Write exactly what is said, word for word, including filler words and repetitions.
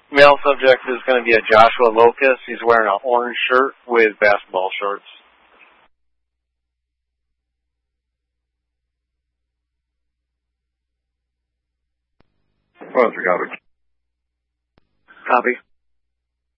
Male subject is going to be a Joshua Locust. He's wearing an orange shirt with basketball shorts. Roger, copy. Copy.